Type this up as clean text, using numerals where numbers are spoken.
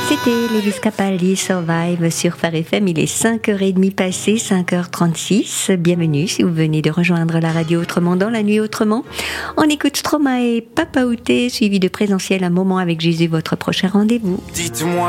C'était Lewis Capaldi, Survive sur Phare FM. Il est 5h30 passé, 5h36. Bienvenue si vous venez de rejoindre la radio Autrement dans la nuit autrement. On écoute Stromae et Papa Outé, suivi de Présentiel, un moment avec Jésus, votre prochain rendez-vous. Dites-moi.